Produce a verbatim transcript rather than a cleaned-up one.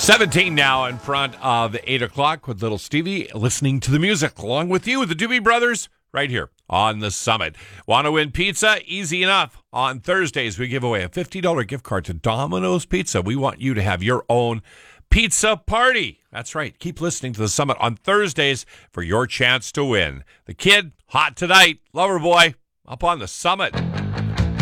seventeen now in front of eight o'clock with Little Stevie, listening to the music along with you, the Doobie Brothers, right here on the Summit. Want to win pizza? Easy enough. On Thursdays, we give away a fifty dollars gift card to Domino's Pizza. We want you to have your own pizza party. That's right. Keep listening to the Summit on Thursdays for your chance to win. The Kid, hot tonight. Loverboy, up on the Summit.